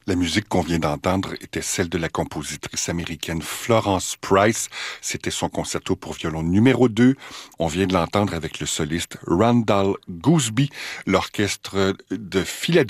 La musique qu'on vient d'entendre était celle de la compositrice américaine Florence Price. C'était son concerto pour violon numéro 2. On vient de l'entendre avec le soliste Randall Gooseby, l'orchestre de Philadelphie.